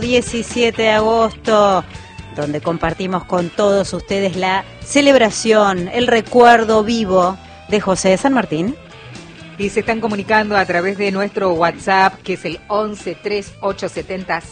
17 de agosto, donde compartimos con todos ustedes la celebración, el recuerdo vivo de José de San Martín. Y se están comunicando a través de nuestro WhatsApp, que es el 11 3870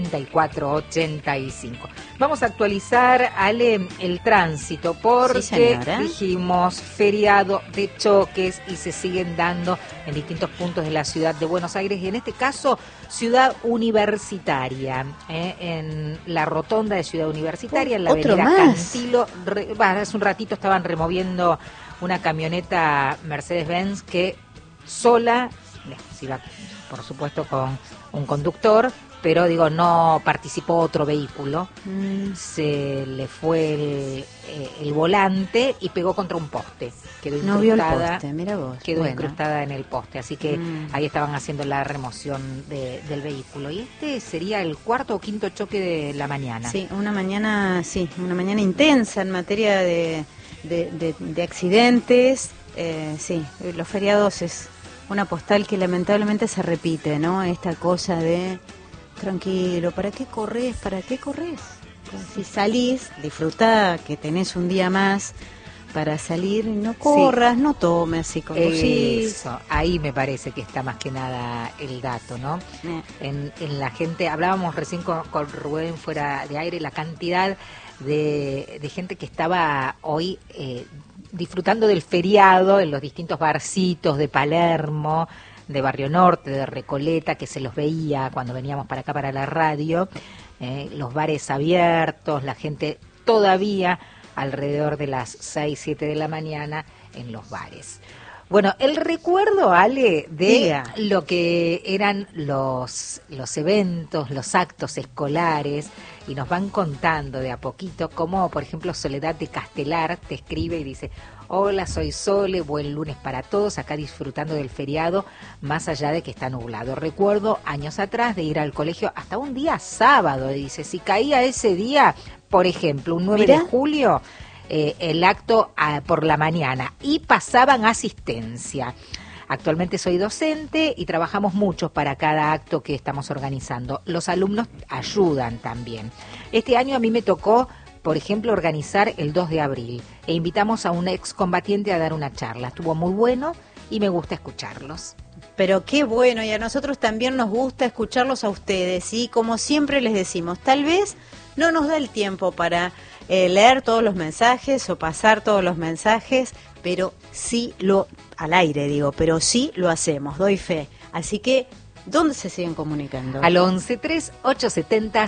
7485. Vamos a actualizar, Ale, el tránsito, porque sí, dijimos feriado de choques y se siguen dando en distintos puntos de la ciudad de Buenos Aires, y en este caso, Ciudad Universitaria, en la rotonda de Ciudad Universitaria, en la avenida Cantilo. Hace un ratito estaban removiendo una camioneta Mercedes-Benz que sola, iba por supuesto con un conductor, pero digo, no participó otro vehículo, se le fue el volante y pegó contra un poste, quedó incrustada, no vio el poste, mira vos. Quedó incrustada en el poste, así que ahí estaban haciendo la remoción del vehículo, y este sería el cuarto o quinto choque de la mañana. Sí, una mañana intensa en materia de accidentes. Sí, los feriados es una postal que lamentablemente se repite, ¿no? Esta cosa de tranquilo, ¿para qué corres? ¿Para qué corres? Si salís, disfrutá que tenés un día más para salir, no corras, no tomes así como eso, ahí me parece que está más que nada el dato, ¿no? En la gente, hablábamos recién con Rubén fuera de aire, la cantidad de gente que estaba hoy disfrutando del feriado en los distintos barcitos de Palermo, de Barrio Norte, de Recoleta, que se los veía cuando veníamos para acá para la radio, los bares abiertos, la gente todavía alrededor de las 6, 7 de la mañana en los bares. Bueno, el recuerdo, Ale, de lo que eran los eventos, los actos escolares, y nos van contando de a poquito cómo, por ejemplo, Soledad de Castelar te escribe y dice: hola, soy Sole, buen lunes para todos, acá disfrutando del feriado, más allá de que está nublado. Recuerdo años atrás de ir al colegio hasta un día sábado, dice, si caía ese día, por ejemplo, un 9 de julio, el acto por la mañana, y pasaban asistencia. Actualmente soy docente y trabajamos mucho para cada acto que estamos organizando. Los alumnos ayudan también. Este año a mí me tocó, por ejemplo, organizar el 2 de abril e invitamos a un excombatiente a dar una charla. Estuvo muy bueno y me gusta escucharlos. Pero qué bueno, y a nosotros también nos gusta escucharlos a ustedes, y como siempre les decimos, tal vez no nos da el tiempo para leer todos los mensajes o pasar todos los mensajes, pero sí al aire digo, pero sí lo hacemos, doy fe. Así que, ¿dónde se siguen comunicando? Al 11 3870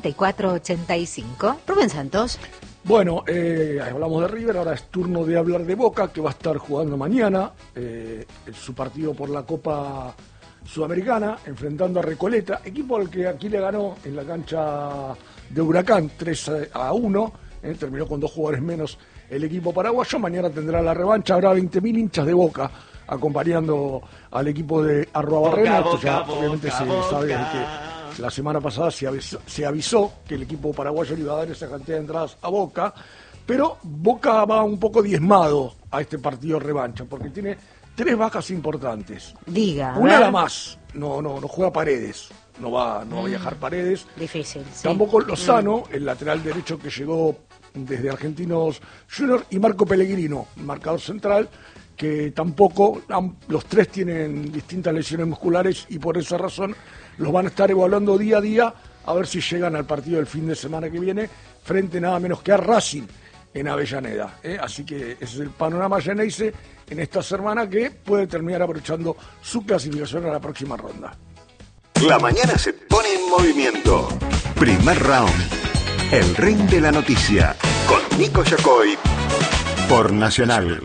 7485. Rubén Santos. Bueno, hablamos de River, ahora es turno de hablar de Boca, que va a estar jugando mañana su partido por la Copa Sudamericana, enfrentando a Recoleta, equipo al que aquí le ganó en la cancha de Huracán 3-1, terminó con 2 jugadores menos el equipo paraguayo. Mañana tendrá la revancha, habrá 20.000 hinchas de Boca acompañando al equipo de Arruabarrena. Esto ya obviamente se sabe que la semana pasada se avisó que el equipo paraguayo le iba a dar esa cantidad de entradas a Boca, pero Boca va un poco diezmado a este partido revancha, porque tiene 3 bajas importantes. Una la más, no juega Paredes, no va a viajar Paredes. Difícil, sí. Tampoco Lozano, el lateral derecho que llegó desde Argentinos Junior, y Marco Pellegrino, marcador central, que tampoco, los 3 tienen distintas lesiones musculares y por esa razón los van a estar evaluando día a día a ver si llegan al partido del fin de semana que viene frente nada menos que a Racing en Avellaneda. Así que ese es el panorama Geneise en esta semana, que puede terminar aprovechando su clasificación a la próxima ronda. La mañana se pone en movimiento. Primer round. El ring de la noticia. Con Nico Yacoy. Por Nacional.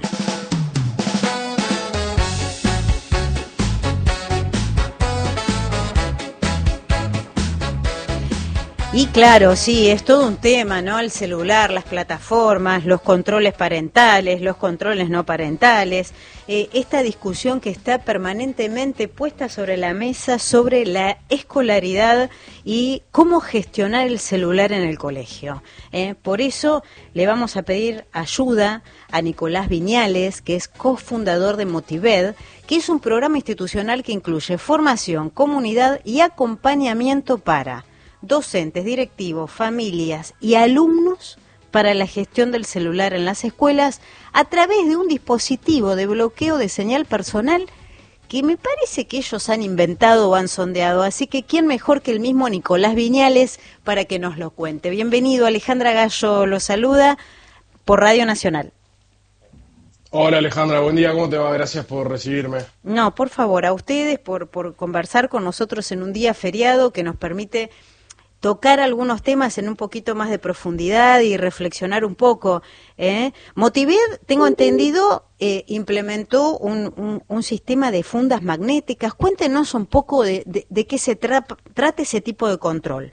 Y claro, sí, es todo un tema, ¿no? El celular, las plataformas, los controles parentales, los controles no parentales, esta discusión que está permanentemente puesta sobre la mesa sobre la escolaridad y cómo gestionar el celular en el colegio. Por eso le vamos a pedir ayuda a Nicolás Viñales, que es cofundador de Motived, que es un programa institucional que incluye formación, comunidad y acompañamiento para docentes, directivos, familias y alumnos para la gestión del celular en las escuelas a través de un dispositivo de bloqueo de señal personal que me parece que ellos han inventado o han sondeado. Así que, ¿quién mejor que el mismo Nicolás Viñales para que nos lo cuente? Bienvenido, Alejandra Gallo lo saluda por Radio Nacional. Hola Alejandra, buen día, ¿cómo te va? Gracias por recibirme. No, por favor, a ustedes por conversar con nosotros en un día feriado que nos permite tocar algunos temas en un poquito más de profundidad y reflexionar un poco. Motived, tengo entendido, implementó un sistema de fundas magnéticas. Cuéntenos un poco de qué se trata ese tipo de control.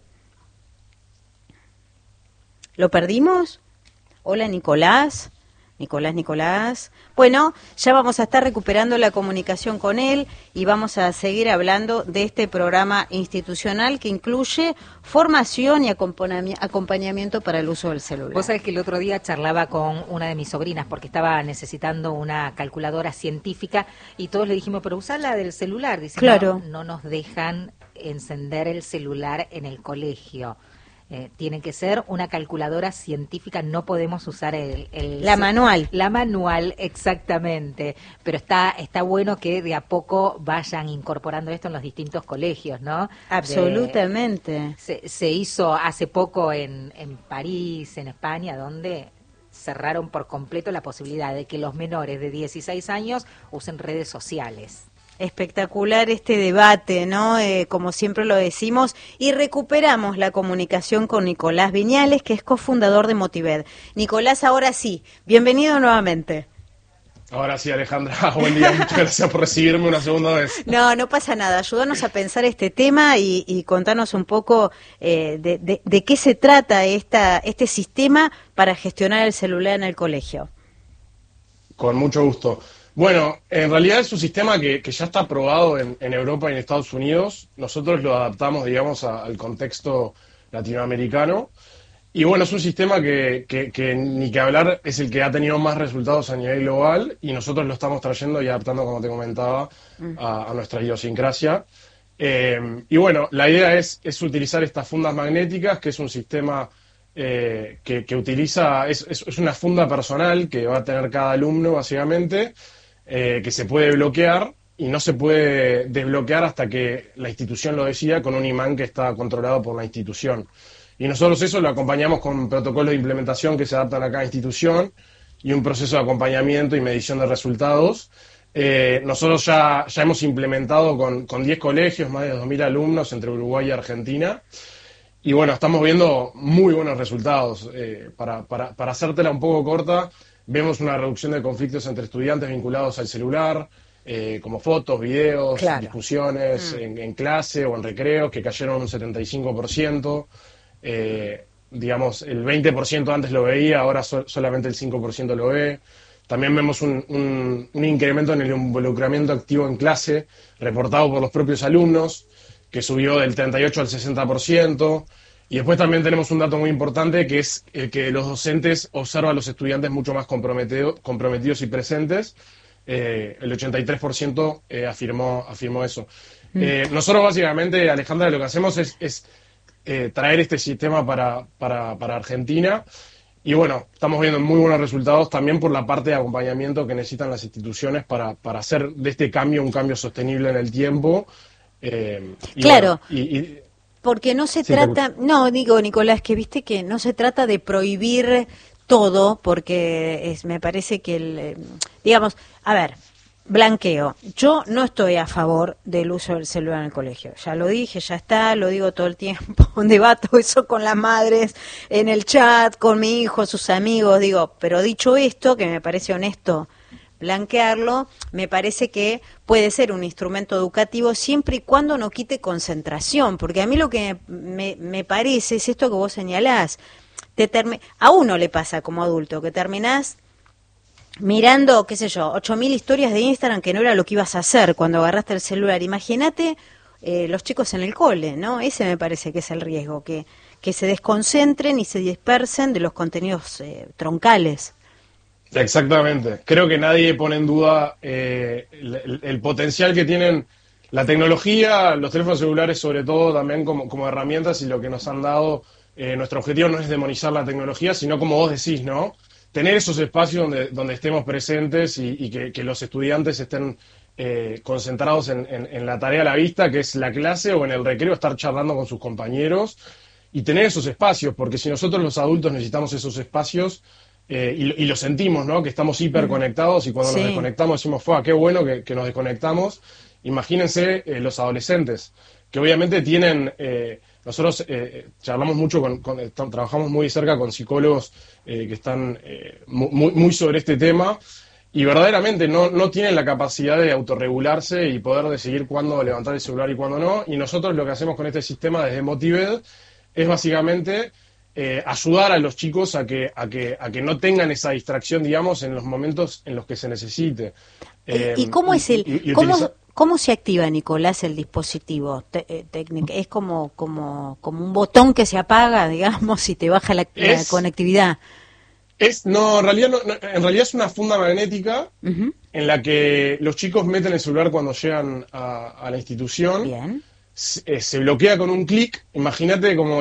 ¿Lo perdimos? Hola, Nicolás. Nicolás. Bueno, ya vamos a estar recuperando la comunicación con él y vamos a seguir hablando de este programa institucional que incluye formación y acompañamiento para el uso del celular. Vos sabés que el otro día charlaba con una de mis sobrinas porque estaba necesitando una calculadora científica y todos le dijimos, pero usá la del celular. Dice, claro. No nos dejan encender el celular en el colegio. Tiene que ser una calculadora científica, no podemos usar la manual. La manual, exactamente. Pero está bueno que de a poco vayan incorporando esto en los distintos colegios, ¿no? Absolutamente. Se hizo hace poco en París, en España, donde cerraron por completo la posibilidad de que los menores de 16 años usen redes sociales. Espectacular este debate, ¿no? Como siempre lo decimos, y recuperamos la comunicación con Nicolás Viñales, que es cofundador de Motived. Nicolás, ahora sí, bienvenido nuevamente. Ahora sí, Alejandra, buen día, muchas gracias por recibirme una segunda vez. No pasa nada, ayúdanos a pensar este tema y contanos un poco de qué se trata este sistema para gestionar el celular en el colegio. Con mucho gusto. Bueno, en realidad es un sistema que ya está aprobado en Europa y en Estados Unidos. Nosotros lo adaptamos, digamos, al contexto latinoamericano. Y bueno, es un sistema que ni que hablar, es el que ha tenido más resultados a nivel global y nosotros lo estamos trayendo y adaptando, como te comentaba, a nuestra idiosincrasia. Y bueno, la idea es utilizar estas fundas magnéticas, que es un sistema que utiliza, es una funda personal que va a tener cada alumno, básicamente, que se puede bloquear y no se puede desbloquear hasta que la institución lo decida con un imán que está controlado por la institución. Y nosotros eso lo acompañamos con protocolos de implementación que se adaptan a cada institución y un proceso de acompañamiento y medición de resultados. Nosotros ya hemos implementado con 10 colegios, más de 2.000 alumnos entre Uruguay y Argentina. Y bueno, estamos viendo muy buenos resultados. Para hacértela un poco corta, vemos una reducción de conflictos entre estudiantes vinculados al celular, como fotos, videos, claro, discusiones en clase o en recreos, que cayeron un 75%. Digamos, el 20% antes lo veía, ahora solamente el 5% lo ve. También vemos un incremento en el involucramiento activo en clase, reportado por los propios alumnos, que subió del 38 al 60%. Y después también tenemos un dato muy importante, que es que los docentes observan a los estudiantes mucho más comprometidos y presentes. El 83% afirmó eso. Nosotros básicamente, Alejandra, lo que hacemos es traer este sistema para Argentina. Y bueno, estamos viendo muy buenos resultados también por la parte de acompañamiento que necesitan las instituciones para hacer de este cambio un cambio sostenible en el tiempo. Claro. Bueno, porque no se trata, no digo, Nicolás, que viste que no se trata de prohibir todo, porque me parece que digamos, a ver, blanqueo. Yo no estoy a favor del uso del celular en el colegio. Ya lo dije, ya está, lo digo todo el tiempo. Debato eso con las madres, en el chat, con mi hijo, sus amigos. Digo, pero dicho esto, que me parece honesto blanquearlo, me parece que puede ser un instrumento educativo siempre y cuando no quite concentración. Porque a mí lo que me parece es esto que vos señalás. A uno le pasa como adulto, que terminás mirando, qué sé yo, 8.000 historias de Instagram que no era lo que ibas a hacer cuando agarraste el celular. Imagínate los chicos en el cole, ¿no? Ese me parece que es el riesgo, que se desconcentren y se dispersen de los contenidos troncales. Exactamente. Creo que nadie pone en duda el potencial que tienen la tecnología, los teléfonos celulares sobre todo también como herramientas, y lo que nos han dado, nuestro objetivo no es demonizar la tecnología, sino como vos decís, ¿no? Tener esos espacios donde estemos presentes y que los estudiantes estén concentrados en la tarea a la vista, que es la clase, o en el recreo estar charlando con sus compañeros, y tener esos espacios, porque si nosotros los adultos necesitamos esos espacios, y lo sentimos, ¿no? Que estamos hiperconectados, y cuando nos desconectamos decimos, qué bueno que nos desconectamos. Imagínense los adolescentes, que obviamente tienen... nosotros charlamos mucho, trabajamos muy cerca con psicólogos que están muy sobre este tema, y verdaderamente no tienen la capacidad de autorregularse y poder decidir cuándo levantar el celular y cuándo no. Y nosotros lo que hacemos con este sistema desde Motived es básicamente ayudar a los chicos a que no tengan esa distracción, digamos, en los momentos en los que se necesite. ¿Y cómo es ¿Cómo se activa, Nicolás, el dispositivo técnico? ¿Es como un botón que se apaga, digamos, y te baja la conectividad? No, en realidad es una funda magnética en la que los chicos meten el celular cuando llegan a la institución. Bien. Se bloquea con un clic. Imagínate como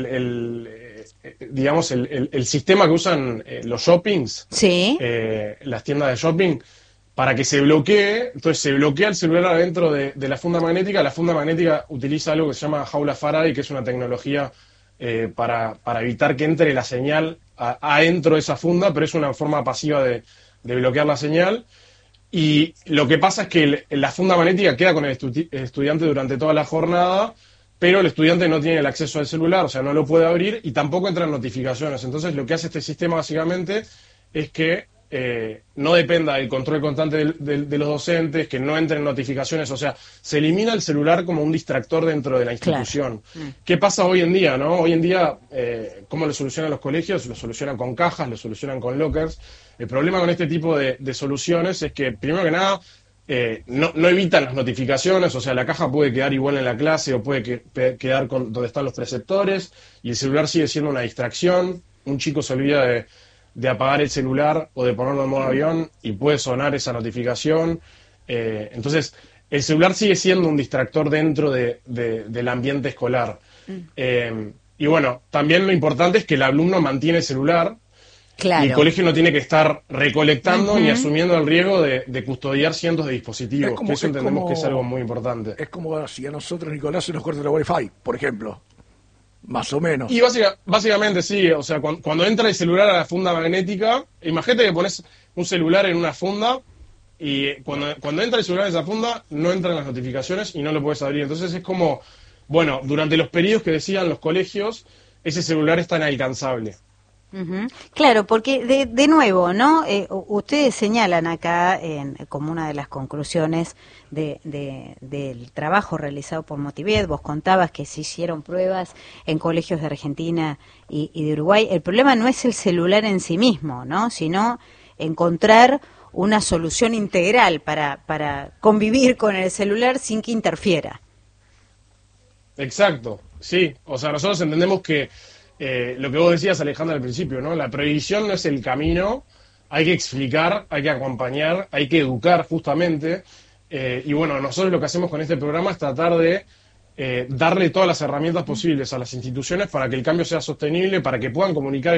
digamos, el sistema que usan los shoppings, sí, las tiendas de shopping, para que se bloquee. Entonces se bloquea el celular adentro de la funda magnética. La funda magnética utiliza algo que se llama jaula Faraday, que es una tecnología para evitar que entre la señal adentro de esa funda, pero es una forma pasiva de bloquear la señal. Y lo que pasa es que la funda magnética queda con el estudiante durante toda la jornada, pero el estudiante no tiene el acceso al celular, o sea, no lo puede abrir, y tampoco entran notificaciones. Entonces lo que hace este sistema básicamente es que no dependa del control constante de los docentes, que no entren notificaciones, o sea, se elimina el celular como un distractor dentro de la institución. Claro. ¿Qué pasa hoy en día, no? Hoy en día, ¿cómo lo solucionan los colegios? Lo solucionan con cajas, lo solucionan con lockers. El problema con este tipo de soluciones es que, primero que nada, no evitan las notificaciones, o sea, la caja puede quedar igual en la clase, o puede quedar donde están los preceptores, y el celular sigue siendo una distracción. Un chico se olvida de apagar el celular o de ponerlo en modo avión y puede sonar esa notificación. Entonces, el celular sigue siendo un distractor dentro del ambiente escolar. Y bueno, también lo importante es que el alumno mantiene el celular. Claro. Y el colegio no tiene que estar recolectando ni asumiendo el riesgo de custodiar cientos de dispositivos, que eso entendemos que es algo muy importante. Es como si a nosotros, Nicolás, se nos corta el Wi-Fi, por ejemplo. Más o menos. Y básicamente sí, o sea, cuando entra el celular a la funda magnética, imagínate que pones un celular en una funda y cuando entra el celular en esa funda no entran las notificaciones y no lo puedes abrir. Entonces es como, bueno, durante los periodos que decían los colegios, ese celular es tan inalcanzable. Claro, porque de nuevo, ¿no? Ustedes señalan acá como una de las conclusiones del trabajo realizado por Motived. Vos contabas que se hicieron pruebas en colegios de Argentina y de Uruguay. El problema no es el celular en sí mismo, ¿no? Sino encontrar una solución integral para convivir con el celular sin que interfiera. Exacto, sí. O sea, nosotros entendemos que lo que vos decías, Alejandra, al principio, ¿no? La prohibición no es el camino, hay que explicar, hay que acompañar, hay que educar justamente, y bueno, nosotros lo que hacemos con este programa es tratar de darle todas las herramientas posibles a las instituciones para que el cambio sea sostenible, para que puedan comunicar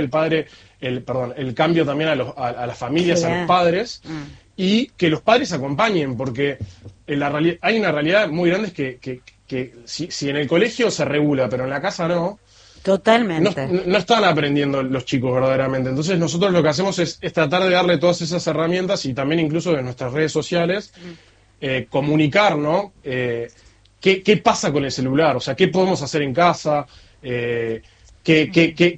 el cambio también a las familias, a los padres, y que los padres acompañen, porque hay una realidad muy grande, es que si en el colegio se regula, pero en la casa no. Totalmente. No están aprendiendo los chicos verdaderamente. Entonces nosotros lo que hacemos es tratar de darle todas esas herramientas, y también incluso en nuestras redes sociales, comunicar, ¿no? ¿Qué pasa con el celular? O sea, ¿qué podemos hacer en casa? ¿Qué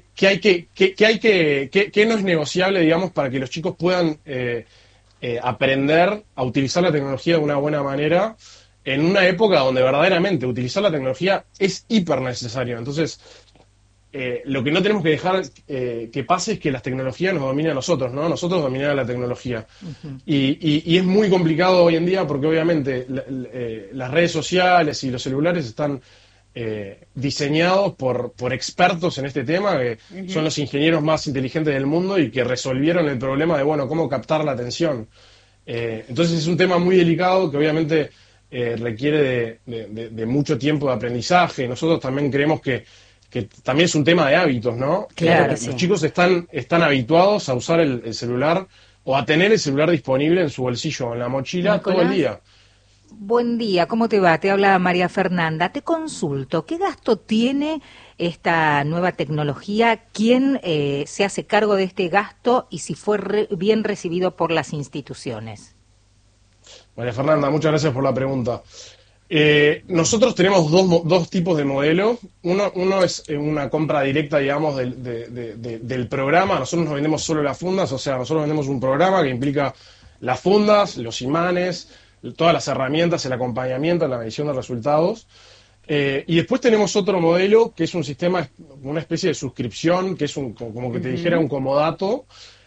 no es negociable, digamos, para que los chicos puedan aprender a utilizar la tecnología de una buena manera en una época donde verdaderamente utilizar la tecnología es hiper necesario? Entonces, lo que no tenemos que dejar que pase es que las tecnologías nos dominen a nosotros, ¿no? Nosotros dominar a la tecnología. Y es muy complicado hoy en día porque obviamente las redes sociales y los celulares están diseñados por expertos en este tema, que son los ingenieros más inteligentes del mundo y que resolvieron el problema de, bueno, cómo captar la atención. Entonces es un tema muy delicado que obviamente requiere de mucho tiempo de aprendizaje. Nosotros también creemos que también es un tema de hábitos, ¿no? Claro que Los sí. chicos están habituados a usar el celular o a tener el celular disponible en su bolsillo o en la mochila Nicolás. todo el día. Buen día, ¿cómo te va? Te habla María Fernanda. Te consulto, ¿qué gasto tiene esta nueva tecnología? ¿Quién se hace cargo de este gasto y si fue bien recibido por las instituciones? María Fernanda, muchas gracias por la pregunta. Nosotros tenemos dos tipos de modelo. Uno es una compra directa, digamos, del programa. Nosotros nos vendemos solo las fundas, o sea, nosotros vendemos un programa que implica las fundas, los imanes, todas las herramientas, el acompañamiento, la medición de resultados. Y después tenemos otro modelo que es un sistema, una especie de suscripción, que es como que te dijera un comodato.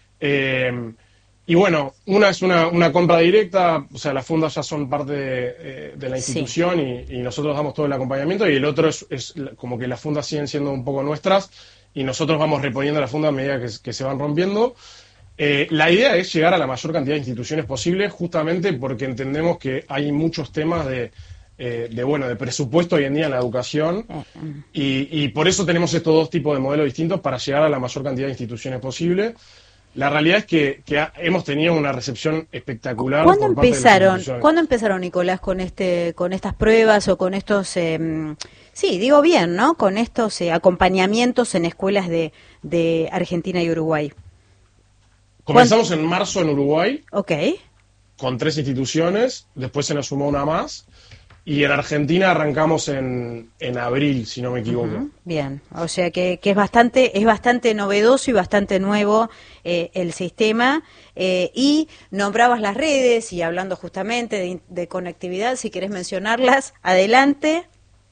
Y bueno, una es una compra directa, o sea, las fundas ya son parte de la institución y nosotros damos todo el acompañamiento, y el otro es como que las fundas siguen siendo un poco nuestras y nosotros vamos reponiendo las fundas a medida que se van rompiendo. La idea es llegar a la mayor cantidad de instituciones posible, justamente porque entendemos que hay muchos temas de presupuesto hoy en día en la educación y por eso tenemos estos dos tipos de modelos distintos para llegar a la mayor cantidad de instituciones posible. La realidad es que hemos tenido una recepción espectacular. ¿Cuándo por parte de las instituciones. ¿Cuándo empezaron, Nicolás, con estas pruebas o con estos, sí, digo bien, ¿no? Con estos acompañamientos en escuelas de Argentina y Uruguay? Comenzamos en marzo en Uruguay. Ok. Con 3 instituciones, después se nos sumó una más, y en Argentina arrancamos en abril, si no me equivoco. Bien, o sea que es bastante novedoso y bastante nuevo el sistema, y nombrabas las redes, y hablando justamente de conectividad, si querés mencionarlas, adelante.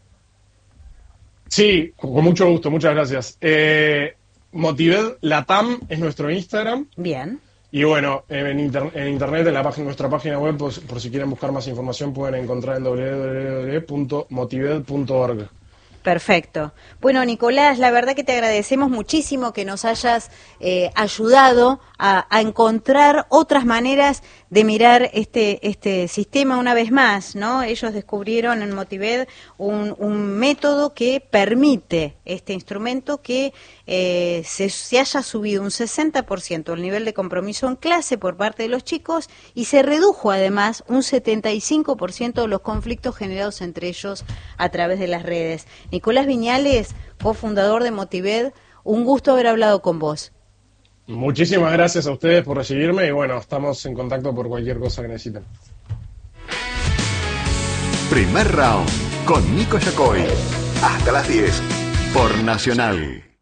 Sí, con mucho gusto, muchas gracias. Motived Latam es nuestro Instagram. Bien. Y bueno, en internet, en nuestra página web, por si quieren buscar más información, pueden encontrar en www.motived.org. Perfecto. Bueno, Nicolás, la verdad que te agradecemos muchísimo que nos hayas ayudado a encontrar otras maneras de mirar este sistema una vez más, ¿no? Ellos descubrieron en Motived un método que permite este instrumento que se haya subido un 60% el nivel de compromiso en clase por parte de los chicos y se redujo además un 75% de los conflictos generados entre ellos a través de las redes. Nicolás Viñales, cofundador de Motived, un gusto haber hablado con vos. Muchísimas gracias a ustedes por recibirme y bueno, estamos en contacto por cualquier cosa que necesiten. Primer round con Nico Yacoy. Hasta las 10 por Nacional.